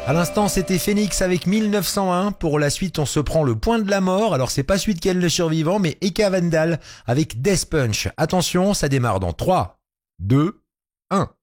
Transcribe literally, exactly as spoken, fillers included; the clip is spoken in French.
À l'instant, c'était Phoenix avec mille neuf cent un. Pour la suite, on se prend le point de la mort. Alors, c'est pas celui de Ken le survivant, mais Eka Vandal avec Death Punch. Attention, ça démarre dans trois, deux, un.